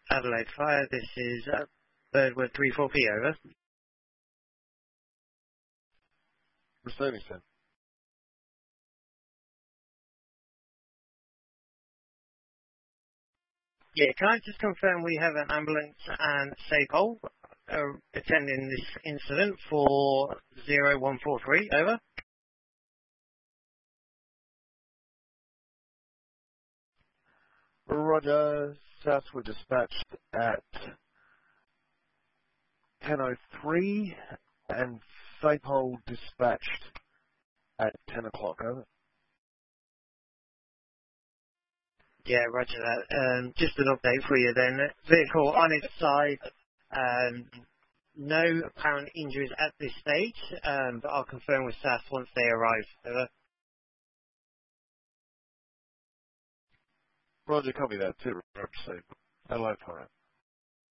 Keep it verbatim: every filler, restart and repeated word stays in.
Adelaide Fire, this is uh, Birdwood three four P, over. Receiving, sir. Yeah, can I just confirm we have an ambulance and SAPOL uh, attending this incident for zero one four three, over? Roger, South were dispatched at ten oh three and Sapole dispatched at ten o'clock, over. Yeah, roger that. Um, just an update for you then. Vehicle on its side, um, no apparent injuries at this stage, um, but I'll confirm with S A S once they arrive. Over. Roger, copy that. Two, Roger, Adelaide Fire.